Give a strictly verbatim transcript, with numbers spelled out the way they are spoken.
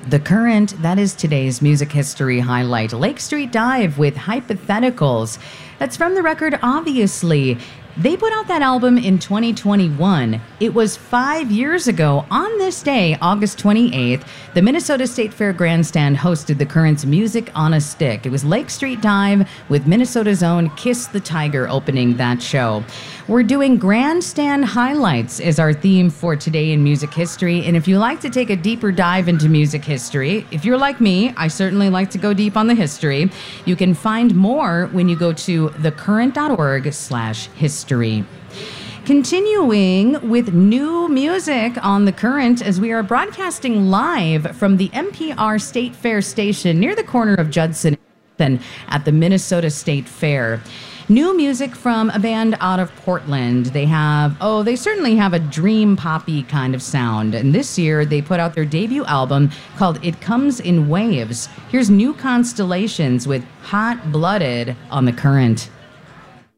The Current, that is today's music history highlight. Lake Street Dive with Hypotheticals. That's from the record Obviously. They put out that album in twenty twenty-one. It was five years ago on this day, August twenty-eighth, the Minnesota State Fair Grandstand hosted The Current's Music on a Stick. It was Lake Street Dive with Minnesota's own Kiss the Tiger opening that show. We're doing Grandstand Highlights is our theme for today in music history. And if you like to take a deeper dive into music history, if you're like me, I certainly like to go deep on the history. You can find more when you go to thecurrent.org slash history. Continuing with new music on The Current as we are broadcasting live from the N P R State Fair station near the corner of Judson at the Minnesota State Fair. New music from a band out of Portland. They have, oh, they certainly have a dream poppy kind of sound. And this year they put out their debut album called It Comes in Waves. Here's New Constellations with Hot Blooded on The Current.